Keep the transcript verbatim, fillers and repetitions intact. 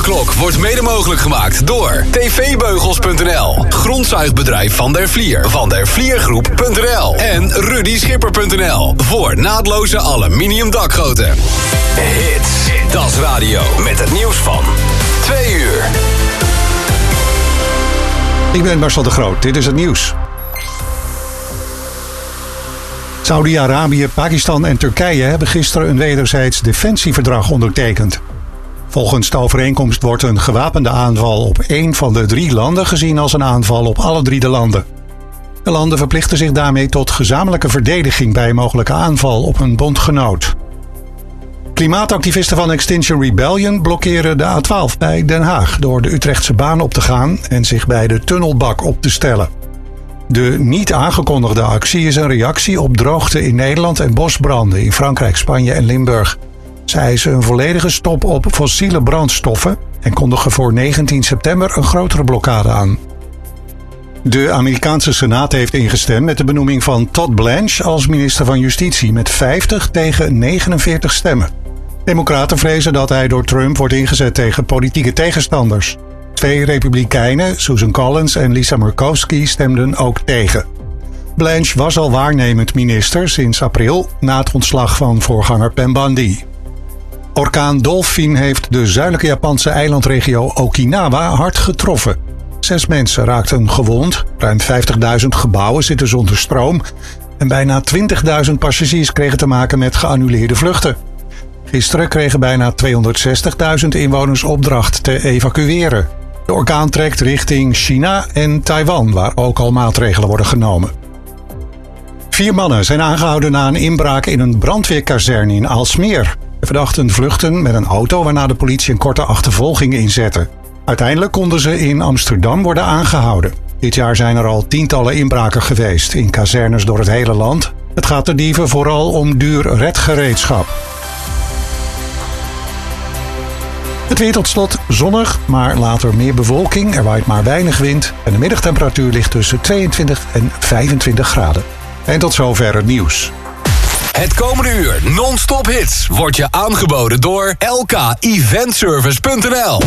Avondklok wordt mede mogelijk gemaakt door tvbeugels punt n l, grondzuigbedrijf Van der Vlier, Van der Vliergroep punt n l en Rudy Schipper punt n l voor naadloze aluminium dakgoten. Hits, Das Radio met het nieuws van twee uur. Ik ben Marcel de Groot, dit is het nieuws. Saudi-Arabië, Pakistan en Turkije hebben gisteren een wederzijds defensieverdrag ondertekend. Volgens de overeenkomst wordt een gewapende aanval op één van de drie landen gezien als een aanval op alle drie de landen. De landen verplichten zich daarmee tot gezamenlijke verdediging bij een mogelijke aanval op een bondgenoot. Klimaatactivisten van Extinction Rebellion blokkeren de A twaalf bij Den Haag door de Utrechtse baan op te gaan en zich bij de tunnelbak op te stellen. De niet aangekondigde actie is een reactie op droogte in Nederland en bosbranden in Frankrijk, Spanje en Limburg. Zij eisen een volledige stop op fossiele brandstoffen en kondigen voor negentien september een grotere blokkade aan. De Amerikaanse Senaat heeft ingestemd met de benoeming van Todd Blanche als minister van Justitie met vijftig tegen negenenveertig stemmen. Democraten vrezen dat hij door Trump wordt ingezet tegen politieke tegenstanders. Twee republikeinen, Susan Collins en Lisa Murkowski, stemden ook tegen. Blanche was al waarnemend minister sinds april na het ontslag van voorganger Pam Bondi. Orkaan Dolphin heeft de zuidelijke Japanse eilandregio Okinawa hard getroffen. Zes mensen raakten gewond, ruim vijftigduizend gebouwen zitten zonder stroom en bijna twintigduizend passagiers kregen te maken met geannuleerde vluchten. Gisteren kregen bijna tweehonderdzestigduizend inwoners opdracht te evacueren. De orkaan trekt richting China en Taiwan, waar ook al maatregelen worden genomen. Vier mannen zijn aangehouden na een inbraak in een brandweerkazerne in Aalsmeer. De verdachten vluchten met een auto waarna de politie een korte achtervolging inzette. Uiteindelijk konden ze in Amsterdam worden aangehouden. Dit jaar zijn er al tientallen inbraken geweest in kazernes door het hele land. Het gaat de dieven vooral om duur redgereedschap. Het weer tot slot zonnig, maar later meer bewolking. Er waait maar weinig wind en de middagtemperatuur ligt tussen tweeëntwintig en vijfentwintig graden. En tot zover het nieuws. Het komende uur non-stop hits wordt je aangeboden door L K Event Service punt n l.